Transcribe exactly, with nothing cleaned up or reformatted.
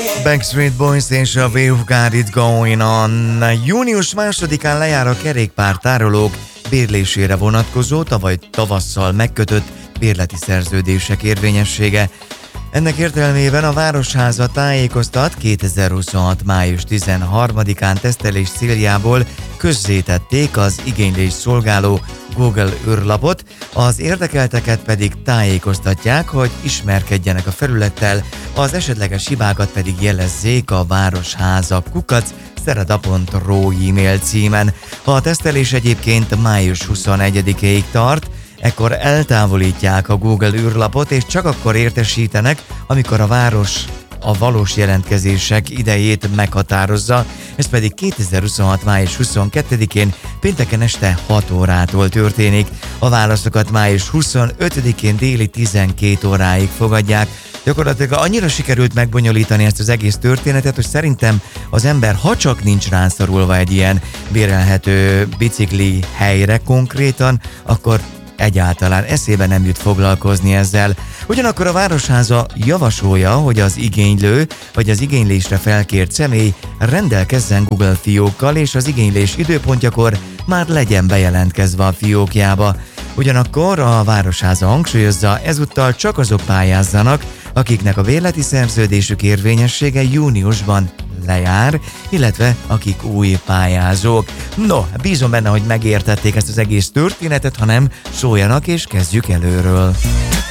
Backstreet Boys és a We've Got It Going On. Június másodikán lejár a kerékpártárolók bérlésére vonatkozó, tavaly tavasszal megkötött bérleti szerződések érvényessége. Ennek értelmében a Városháza tájékoztat, kétezer-huszonhat. május tizenharmadikán tesztelés céljából közzétették az igénylést szolgáló Google űrlapot, az érdekelteket pedig tájékoztatják, hogy ismerkedjenek a felülettel, az esetleges hibákat pedig jelezzék a Városháza kukac szereda pont ro e-mail címen. A tesztelés egyébként május huszonegyedikéig tart, ekkor eltávolítják a Google űrlapot, és csak akkor értesítenek, amikor a város a valós jelentkezések idejét meghatározza, ez pedig kétezer-huszonhat. május huszonkettedikén pénteken este hat órától történik. A válaszokat május huszonötödikén déli tizenkét óráig fogadják. Gyakorlatilag annyira sikerült megbonyolítani ezt az egész történetet, hogy szerintem az ember, ha csak nincs rászorulva egy ilyen bérelhető bicikli helyre konkrétan, akkor egyáltalán eszébe nem jut foglalkozni ezzel. Ugyanakkor a Városháza javasolja, hogy az igénylő vagy az igénylésre felkért személy rendelkezzen Google fiókkal, és az igénylés időpontjakor már legyen bejelentkezve a fiókjába. Ugyanakkor a Városháza hangsúlyozza, ezúttal csak azok pályázzanak, akiknek a bérleti szerződésük érvényessége júniusban lejár, illetve akik új pályázók. No, bízom benne, hogy megértették ezt az egész történetet, ha nem, szóljanak és kezdjük előről.